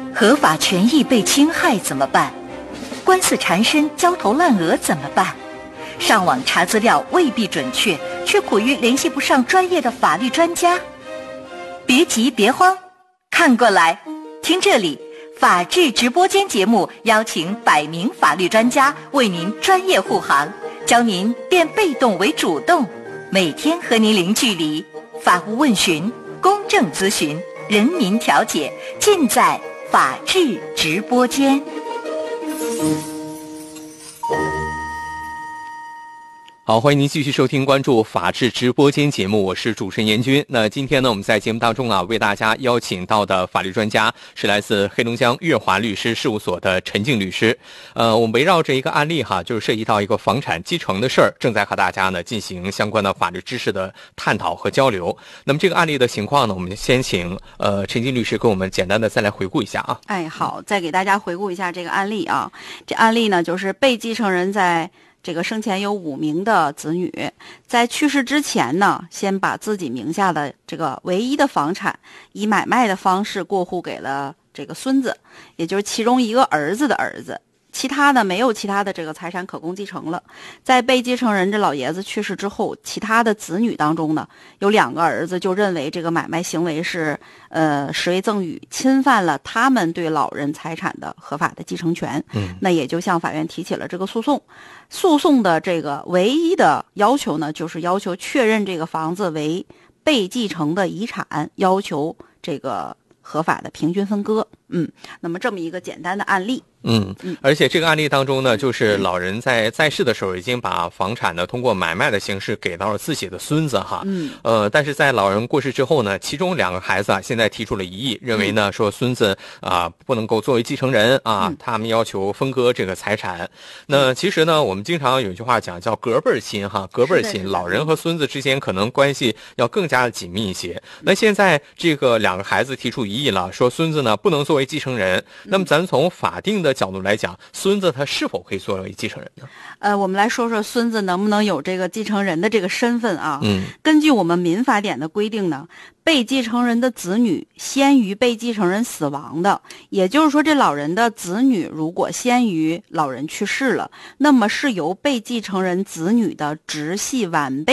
合法权益被侵害怎么办？官司缠身、焦头烂额怎么办？上网查资料未必准确，却苦于联系不上专业的法律专家。别急别慌，看过来，听这里，法治直播间节目邀请100名法律专家为您专业护航，教您变被动为主动，每天和您零距离，法务问询、公正咨询、人民调解，尽在法治直播间。 好，欢迎您继续收听关注法治直播间节目，我是主持人严军。那今天呢，我们在节目当中为大家邀请到的法律专家是来自黑龙江粤华律师事务所的陈静律师。我们围绕着一个案例就是涉及到一个房产继承的事儿，正在和大家呢进行相关的法律知识的探讨和交流。那么这个案例的情况呢，我们先请陈静律师跟我们简单的再来回顾一下啊。 好，再给大家回顾一下这个案例啊。这案例呢，就是被继承人在这个生前有5名的子女，在去世之前呢，先把自己名下的这个唯一的房产以买卖的方式过户给了这个孙子，也就是其中一个儿子的儿子，其他的没有其他的这个财产可供继承了。在被继承人这老爷子去世之后，其他的子女当中呢，有2个儿子就认为这个买卖行为是实为赠与，侵犯了他们对老人财产的合法的继承权。那也就向法院提起了这个诉讼。诉讼的这个唯一的要求呢，就是要求确认这个房子为被继承的遗产，要求这个合法的平均分割。那么这么一个简单的案例。 而且这个案例当中呢，就是老人在世的时候已经把房产呢通过买卖的形式给到了自己的孙子哈。但是在老人过世之后呢，其中2个孩子现在提出了异议，认为呢说孙子不能够作为继承人他们要求分割这个财产。那其实呢，我们经常有一句话讲叫隔辈亲隔辈亲，老人和孙子之间可能关系要更加的紧密一些。那现在这个2个孩子提出异议了，说孙子呢不能作为继承人。那么咱从法定的角度来讲，孙子他是否可以作为继承人呢？ 我们来说说孙子能不能有这个继承人的这个身份啊？根据我们民法典的规定呢，被继承人的子女先于被继承人死亡的，也就是说这老人的子女如果先于老人去世了，那么是由被继承人子女的直系晚辈